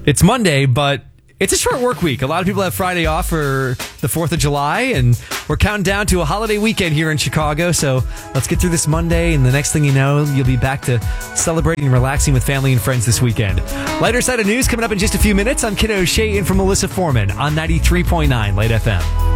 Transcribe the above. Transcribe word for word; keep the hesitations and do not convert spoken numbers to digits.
It's Monday, but it's a short work week. A lot of people have Friday off for the fourth of July, and we're counting down to a holiday weekend here in Chicago. So let's get through this Monday, and the next thing you know, you'll be back to celebrating and relaxing with family and friends this weekend. Lighter side of news coming up in just a few minutes. I'm Kiddo Shea in for Melissa Foreman on ninety-three point nine Light F M.